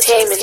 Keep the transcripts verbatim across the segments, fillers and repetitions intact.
Entertainment.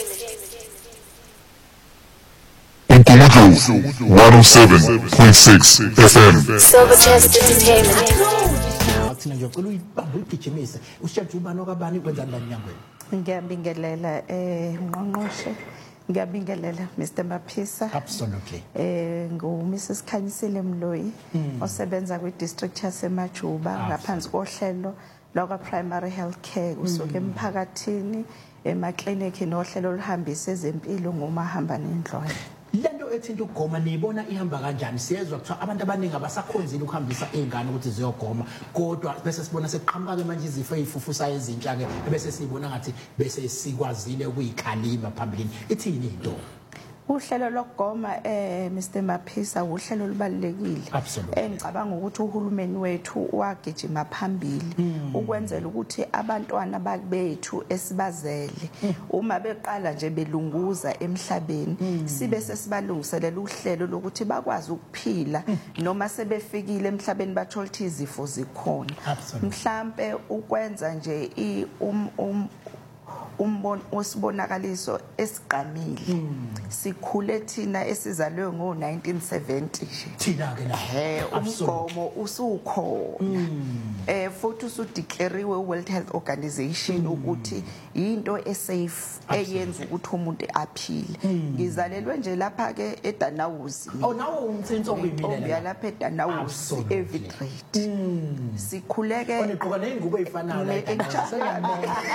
Inkomojo one oh seven point six F M. Silver Test Entertainment. Thina nje ucela uyibambe uyigijimise ushethe ubani okabani kwenza njani nyangweni. Ngiyabingelela eh ngqongqoshe ngiyabingelela Mister Maphisa. Absolutely. Eh ngo Missus Khanyisile Mloyi osebenza kwi district yaseMajuba ngaphansi kohlelo lokwa primary health care usuke emphakathini emaklinikhi nohlelo oluhambisa ezempilo ngomahamba nendlwana. Lento ethinta ukugoma niyibona ihamba kanjani? Siyezwa kuthiwa abantu abaningi abasakhonzile ukuhambisa izingane ukuthi ziyogoma kodwa bese sibona sekuqhamuka ke manje izifo ezifufusa ezintsha ke bese sibona ngathi bese sikwazile ukuyikhalima phambilini. Ithini into? Uhlelo lokugoma eh Mister Maphisa uhlelo olubalekile. Engicabanga ukuthi uhulumeni wethu wagijima phambili ukwenzela ukuthi abantwana bethu esibazele uma beqala nje belunguza emhlabeni sibe sesibalungiselela uhlelo lokuthi bakwazi ukuphila noma sebefikile emhlabeni bathola ukuthi izifo zikhona. Mhlambe ukwenza nje i um umbono osibonakaliso esiqamile sikhule thina esizalwe ngo nineteen seventy thina ke la eh umgomo usukhona eh futhi usudeclarewe World Health Organization ukuthi into esafe eyenza ukuthi umuntu aphile. Ngizalelwe nje lapha ke eDanawuzi. Oh nawo umthinto kuyimina la lapha eDanawuzi Evergrade. Sikhuleke oniqoka nezingubo ezifanayo la.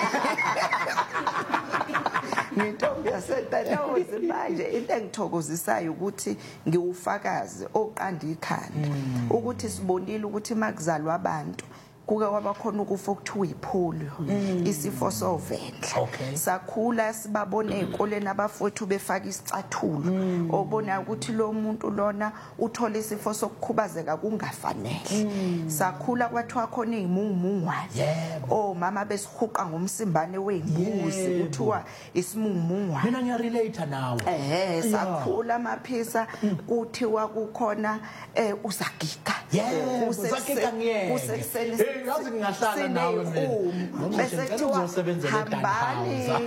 Ngintombi yaseDanawuzi manje into engithokozisayo ukuthi ngiwufakazi oqanda ikhanda ukuthi sibonile ukuthi makuzalwa abantu kuke kwabakhona ukufa okuthiwa ipolio isifo sovendla sakhula sibabona ezikoleni abafowethu befaka isicathulo obona ukuthi lo muntu lona uthola isifo sokukhubazeka kungafanele sakhula kwathiwa khona izimungumungwane omama besihuqa ngomsimbane wembuzi kuthiwa isimungumungwane. Mina ngiya relate nawe eh sakhula Maphisa kuthiwa kukhona eh uzagiga yebo uzagiga ngiyeke kusekuseni yazi ngingahlala nawe mina bese uzosebenzela eDanhausa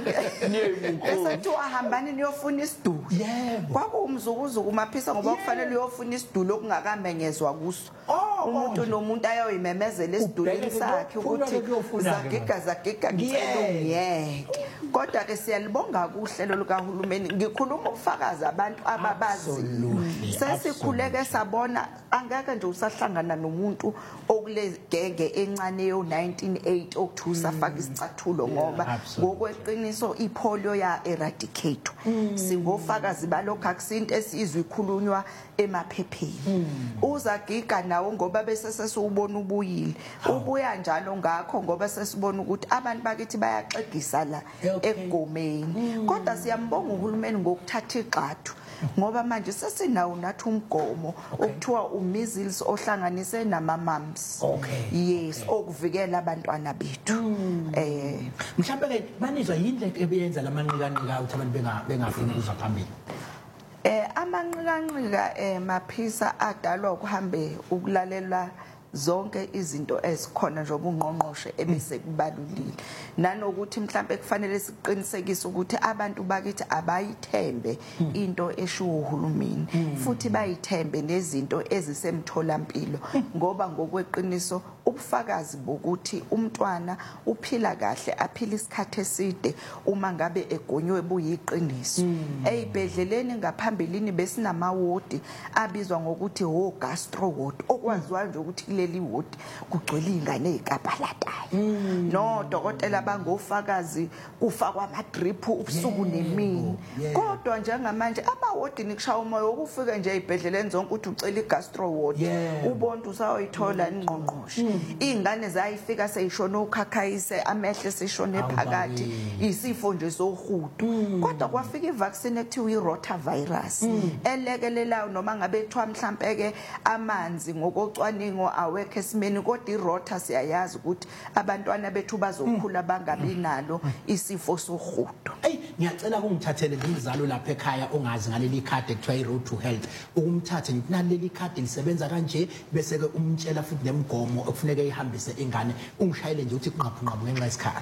bese kuthiwa hambani niyofuna isidulo yebo kwakuwumzukuzuku Maphisa ngoba kufanele uyofuna isidulo okungakamenyezwa kuso umuntu nomuntu ayoyimemezela esidulini sakhe ukuthi zagiga zagiga ngicela ungiyeke kodwa ke siyalibonga kuhlelo lukahulumeni ngikhuluma ubufakazi abantu ababazi sesikhuleke sabona angeke nje usahlangana nomuntu okule genge encane yo nineteen eighty okuthusa faka isicathulo ngoba ngokweqiniso ipolio ya eradicate singofakazi balokho akusinto esizwe ikhulunywa emaphepheni uzagiga nawo ngoba bese sesubona ubuyile ubuya njalo ngakho ngoba sesibona ukuthi abantu bakithi bayaxegisa la ekugomeni kodwa siyambonga uhulumeni ngokuthatha iqathu ngoba manje sesinawo nathi umgomo okuthiwa umeasles ohlanganise nama mumps yes okuvikela abantwana bethu eh mhlambe ke banizwa yini lento ebeyenza lamanqikanika ukuthi abantu benga bengafuni ukuza phambili eh amanqikanika eh Maphisa adalwa ukuhambe ukulalela zonke izinto ezikhona njengoba ungqongqoshe ebese kubalulile nanokuthi mhlambe kufanele siqinisekise ukuthi abantu bakithi abayithembe into eshiwo uhulumeni futhi bayithembe nezinto ezisemtholampilo ngoba ngokweqiniso ubufakazi bokuthi umntwana uphila kahle aphila isikhathi eside uma ngabe egonywe buyiqiniso ezibhedleleni ngaphambilini besinama ward abizwa ngokuthi ho gastro ward okwaziwa nje ukuthi leli ward kugcwele ingane ezikaphalatayo no dokotela bangofakazi kufakwa ama drip ubusuku nemini kodwa njengamanje ama ward nikushawa umoya ukufika nje ezibhedleleni zonke uthi ucela igastro ward ubonto usayoyithola ingqongqoshe ingane zayifika seyishona ukhakhayise amehle seshone phakathi isifo nje sohudo kodwa kwafika ivaccine ekuthiwa irotavirus elekelelayo noma ngabe ethiwa mhlambe ke amanzi ngokocwaningo awekho esimeni kodwa irota siyayazi ukuthi abantwana bethu bazokhula bangabi nalo isifo sohudo. Ey ngiyacela kungithathele ngizalo lapha ekhaya ongazi ngaleli card ekuthiwa iRoad to Health ukumthathe naleli card lisebenza kanje bese ke umtshela futhi nemigomo okufuneka ihambise ingane ungishayele nje uthi qhaphu nqabu ngenxa yesikhathi.